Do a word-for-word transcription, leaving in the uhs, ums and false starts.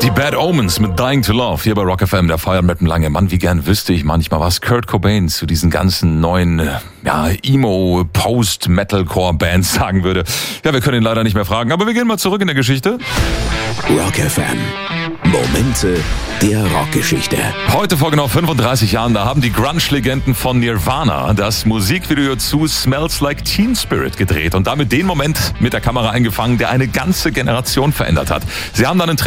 Die Bad Omens mit Dying to Love hier bei Rock F M, der Feiern mit dem langen Mann. Wie gern wüsste ich manchmal, was Kurt Cobain zu diesen ganzen neuen, ja, Emo, Post-Metalcore-Bands sagen würde. Ja, wir können ihn leider nicht mehr fragen, aber wir gehen mal zurück in der Geschichte. Rock F M. Momente der Rockgeschichte. Heute vor genau fünfunddreißig Jahren, da haben die Grunge-Legenden von Nirvana das Musikvideo zu Smells Like Teen Spirit gedreht und damit den Moment mit der Kamera eingefangen, der eine ganze Generation verändert hat. Sie haben dann einen Trick